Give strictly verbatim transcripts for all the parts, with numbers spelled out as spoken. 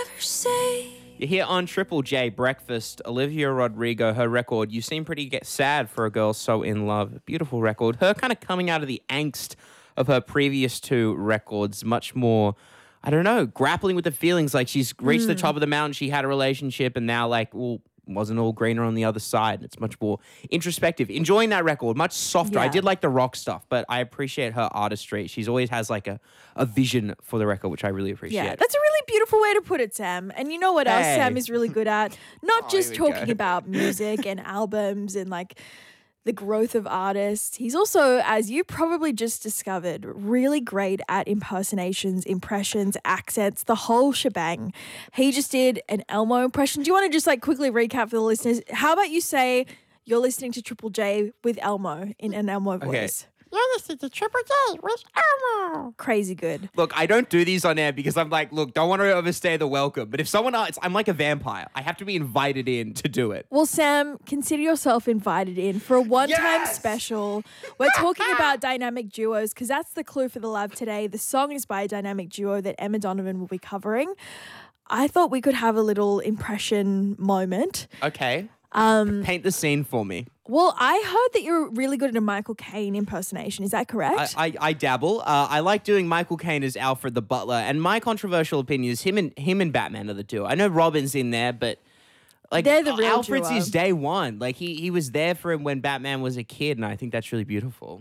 never say. You're here on Triple J Breakfast. Olivia Rodrigo, her record. You seem pretty get sad for a girl so in love. Beautiful record. Her kind of coming out of the angst of her previous two records, much more, I don't know, grappling with the feelings. Like she's reached mm. the top of the mountain. She had a relationship and now like, well, wasn't all greener on the other side. It's much more introspective. Enjoying that record, much softer. Yeah. I did like the rock stuff, but I appreciate her artistry. She's always has like a, a vision for the record, which I really appreciate. Yeah, that's a really beautiful way to put it, Sam. And you know what else Hey. Sam is really good at? Not Oh, just here we talking go. about music and albums and like the growth of artists. He's also, as you probably just discovered, really great at impersonations, impressions, accents, the whole shebang. He just did an Elmo impression. Do you want to just like quickly recap for the listeners? How about you say you're listening to Triple J with Elmo in an Elmo Okay. voice? You're listening to Triple J with Elmo. Crazy good. Look, I don't do these on air because I'm like, look, don't want to overstay the welcome. But if someone else, I'm like a vampire. I have to be invited in to do it. Well, Sam, consider yourself invited in for a one-time Yes! special. We're talking about dynamic duos because that's the clue for the lab today. The song is by a dynamic duo that Emma Donovan will be covering. I thought we could have a little impression moment. Okay. Um, Paint the scene for me. well, I heard that you're really good at a Michael Caine impersonation. Is that correct? I, I, I dabble. Uh, I like doing Michael Caine as Alfred the Butler. And my controversial opinion is him and him and Batman are the duo. I know Robin's in there, but like They're the real Alfred's duo. his day one. Like he he was there for him when Batman was a kid, and I think that's really beautiful.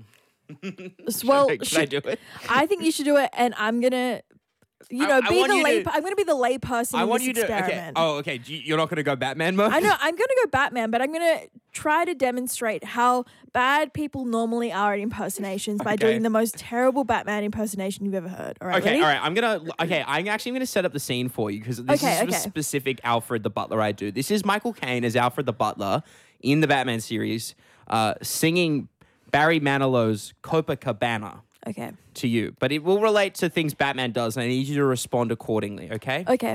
well, should, I- should I should- do it? I think you should do it, and I'm gonna, you I- know, I be want the you lay. to- I'm gonna be the lay person I in want this you to. Okay. experiment. Oh, okay. Do you- You're not going to go Batman mode. I know I'm going to go Batman, but I'm going to try to demonstrate how bad people normally are at impersonations by Okay. doing the most terrible Batman impersonation you've ever heard. All right, Okay, ready? all right. I'm gonna. Okay, I'm actually gonna set up the scene for you because this Okay, is okay. a specific Alfred the Butler I do. This is Michael Caine as Alfred the Butler in the Batman series, uh, singing Barry Manilow's Copacabana Okay. to you, but it will relate to things Batman does, and I need you to respond accordingly. Okay? Okay.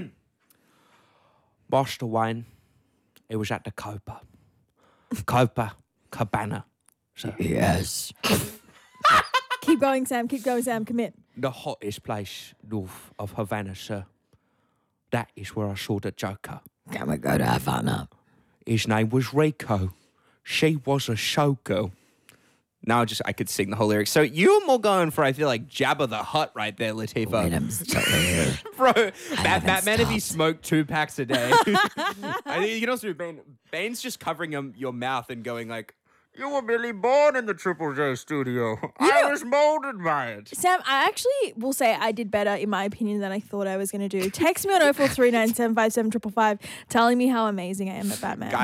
Master Wayne, it was at the Copa, Copa Cabana, sir. Yes. Keep going, Sam. Keep going, Sam. Commit. The hottest place north of Havana, sir. That is where I saw the Joker. Can we go to Havana? His name was Rico. She was a showgirl. Now I just I could sing the whole lyrics. So you're more going for I feel like Jabba the Hutt right there, Latifah. Wait, I'm still here. Bro, Bat- haven't Batman if he stopped. smoked two packs a day. I think you can also do Bane. Bane's just covering him, your mouth and going like, "You were really born in the Triple J studio. I know- was molded by it." Sam, I actually will say I did better, in my opinion, than I thought I was going to do. Text me on oh four three nine seven five seven five five telling me how amazing I am at Batman.